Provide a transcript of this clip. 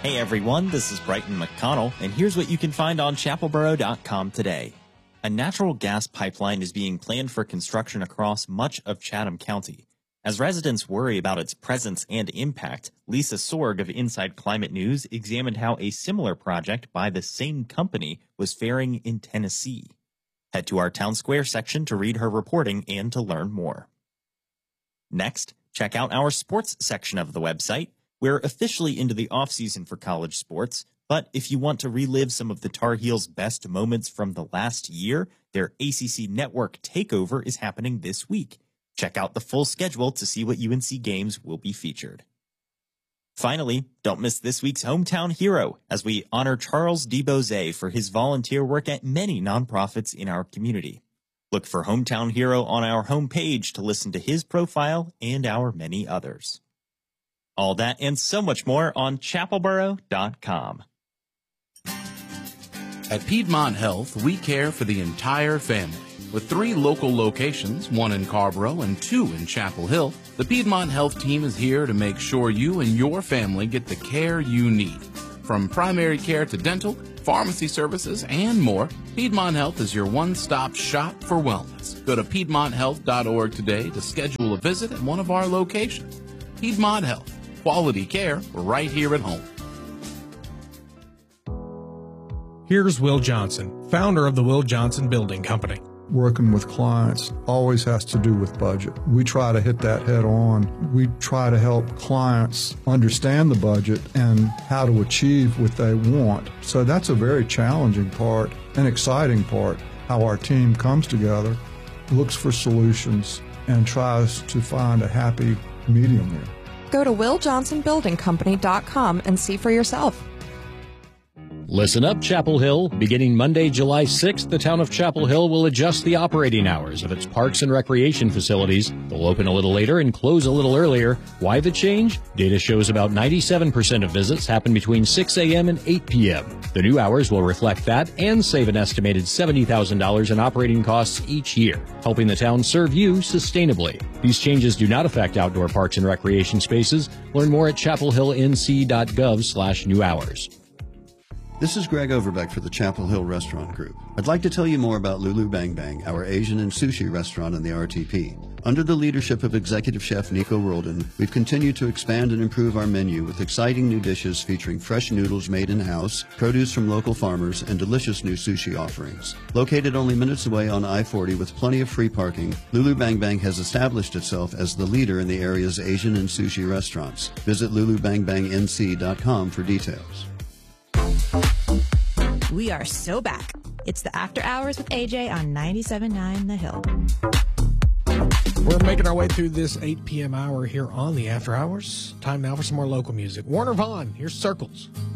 Hey everyone, this is Brighton McConnell, and here's what you can find on chapelboro.com today. A natural gas pipeline is being planned for construction across much of Chatham County. As residents worry about its presence and impact, Lisa Sorg of Inside Climate News examined how a similar project by the same company was faring in Tennessee. Head to our Town Square section to read her reporting and to learn more. Next, check out our sports section of the website. We're officially into the off-season for college sports, but if you want to relive some of the Tar Heels' best moments from the last year, their ACC Network takeover is happening this week. Check out the full schedule to see what UNC games will be featured. Finally, don't miss this week's Hometown Hero as we honor Charles DeBose for his volunteer work at many nonprofits in our community. Look for Hometown Hero on our homepage to listen to his profile and our many others. All that and so much more on chapelboro.com. At Piedmont Health, we care for the entire family. With 3 local locations, 1 in Carrboro and 2 in Chapel Hill, the Piedmont Health team is here to make sure you and your family get the care you need. From primary care to dental, pharmacy services, and more, Piedmont Health is your one-stop shop for wellness. Go to PiedmontHealth.org today to schedule a visit at one of our locations. Piedmont Health. Quality care right here at home. Here's Will Johnson, founder of the Will Johnson Building Company. Working with clients always has to do with budget. We try to hit that head on. We try to help clients understand the budget and how to achieve what they want. So that's a very challenging part, an exciting part, how our team comes together, looks for solutions, and tries to find a happy medium there. Go to WillJohnsonBuildingCompany.com and see for yourself. Listen up, Chapel Hill. Beginning Monday, July 6th, the town of Chapel Hill will adjust the operating hours of its parks and recreation facilities. They'll open a little later and close a little earlier. Why the change? Data shows about 97% of visits happen between 6 a.m. and 8 p.m. The new hours will reflect that and save an estimated $70,000 in operating costs each year, helping the town serve you sustainably. These changes do not affect outdoor parks and recreation spaces. Learn more at chapelhillnc.gov/new hours. This is Greg Overbeck for the Chapel Hill Restaurant Group. I'd like to tell you more about Lulu Bang Bang, our Asian and sushi restaurant in the RTP. Under the leadership of Executive Chef Nico Roldan, we've continued to expand and improve our menu with exciting new dishes featuring fresh noodles made in-house, produce from local farmers, and delicious new sushi offerings. Located only minutes away on I-40 with plenty of free parking, Lulu Bang Bang has established itself as the leader in the area's Asian and sushi restaurants. Visit lulubangbangnc.com for details. We are so back. It's the After Hours with AJ on 97.9 The Hill. We're making our way through this 8 p.m. hour here on the After Hours. Time now for some more local music. Warner Vaughn, here's Circles.